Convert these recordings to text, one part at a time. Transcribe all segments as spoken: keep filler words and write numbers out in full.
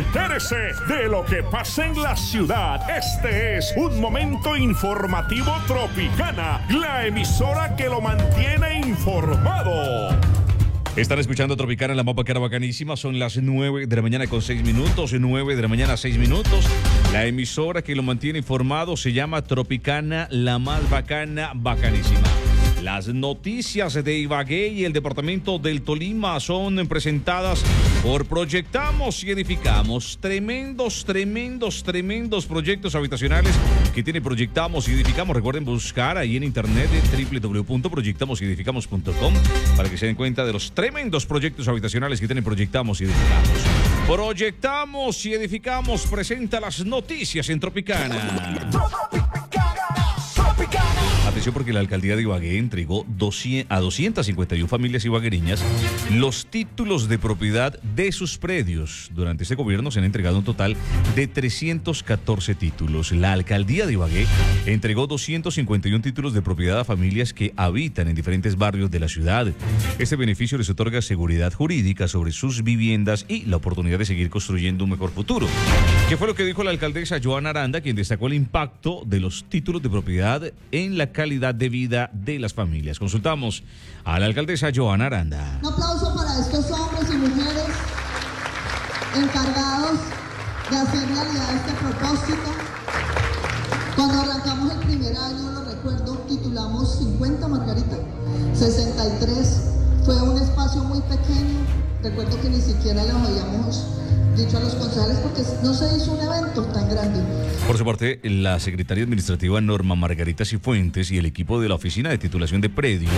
Entérese de lo que pasa en la ciudad. Este es un momento informativo Tropicana, la emisora que lo mantiene informado. Están escuchando Tropicana, la más bacana, bacanísima. Son las nueve de la mañana con seis minutos. nueve de la mañana, seis minutos. La emisora que lo mantiene informado se llama Tropicana, la más bacana, bacanísima. Las noticias de Ibagué y el departamento del Tolima son presentadas por Proyectamos y Edificamos. Tremendos, tremendos, tremendos proyectos habitacionales que tiene Proyectamos y Edificamos. Recuerden buscar ahí en internet en doble u doble u doble u punto proyectamos y edificamos punto com para que se den cuenta de los tremendos proyectos habitacionales que tiene Proyectamos y Edificamos. Proyectamos y Edificamos presenta las noticias en Tropicana. Atención, porque la alcaldía de Ibagué entregó a doscientas cincuenta y una familias ibaguereñas los títulos de propiedad de sus predios. Durante este gobierno se han entregado un total de trescientos catorce títulos. La alcaldía de Ibagué entregó doscientos cincuenta y uno títulos de propiedad a familias que habitan en diferentes barrios de la ciudad. Este beneficio les otorga seguridad jurídica sobre sus viviendas y la oportunidad de seguir construyendo un mejor futuro. ¿Qué fue lo que dijo la alcaldesa Joana Aranda, quien destacó el impacto de los títulos de propiedad en la calidad de vida de las familias? Consultamos a la alcaldesa Joana Aranda. Un aplauso para estos hombres y mujeres encargados de hacer realidad este propósito. Cuando arrancamos el primer año, lo recuerdo, titulamos cincuenta, Margarita, sesenta y tres. Fue un espacio muy pequeño. Recuerdo que ni siquiera los habíamos dicho a los concejales porque no se hizo un evento tan grande. Por su parte, la secretaria administrativa Norma Margarita Cifuentes y el equipo de la Oficina de Titulación de Predios,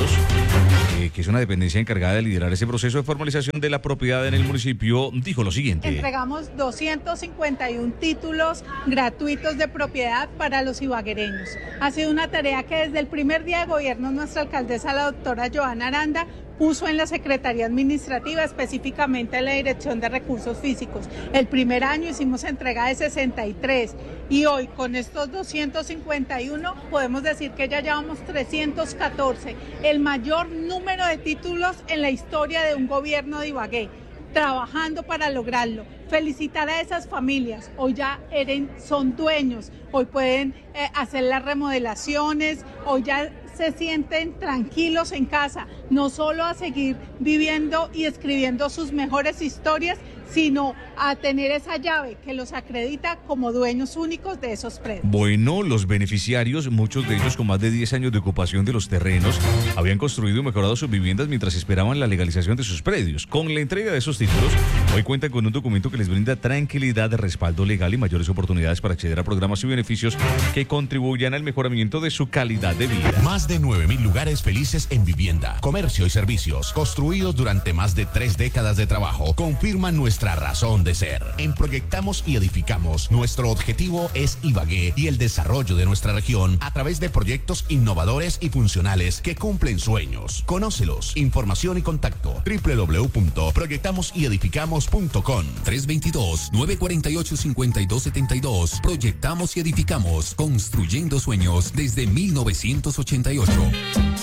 eh, que es una dependencia encargada de liderar ese proceso de formalización de la propiedad en el municipio, dijo lo siguiente. Entregamos doscientos cincuenta y uno títulos gratuitos de propiedad para los ibaguereños. Ha sido una tarea que desde el primer día de gobierno nuestra alcaldesa, la doctora Joana Aranda, puso en la Secretaría Administrativa, específicamente en la Dirección de Recursos Físicos. El primer año hicimos entrega de sesenta y tres y hoy con estos doscientos cincuenta y uno podemos decir que ya llevamos trescientos catorce, el mayor número de títulos en la historia de un gobierno de Ibagué, trabajando para lograrlo. Felicitar a esas familias, hoy ya eren, son dueños, hoy pueden eh, hacer las remodelaciones, hoy ya se sienten tranquilos en casa, no solo a seguir viviendo y escribiendo sus mejores historias, sino a tener esa llave que los acredita como dueños únicos de esos predios. Bueno, los beneficiarios, muchos de ellos con más de diez años de ocupación de los terrenos, habían construido y mejorado sus viviendas mientras esperaban la legalización de sus predios. Con la entrega de esos títulos, hoy cuentan con un documento que les brinda tranquilidad, respaldo legal y mayores oportunidades para acceder a programas y beneficios que contribuyan al mejoramiento de su calidad de vida. Más de nueve mil lugares felices en vivienda, comercio y servicios, construidos durante más de tres décadas de trabajo, confirman nuestra razón de ser. En Proyectamos y Edificamos, nuestro objetivo es Ibagué y el desarrollo de nuestra región a través de proyectos innovadores y funcionales que cumplen sueños. Conócelos. Información y contacto doble u doble u doble u punto proyectamos y edificamos punto com. tres dos dos, nueve cuatro ocho, cinco dos siete dos. Proyectamos y Edificamos, construyendo sueños desde mil novecientos ochenta y ocho.